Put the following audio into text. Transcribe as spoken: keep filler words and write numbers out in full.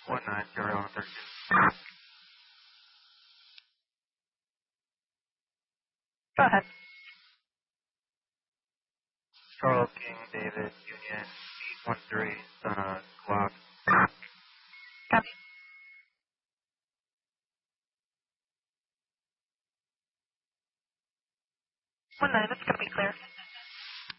one nine zero on thirteen. Go ahead. Charles King, David, Union, eight one three, uh, clock. Copy. One nine, it's going to be clear.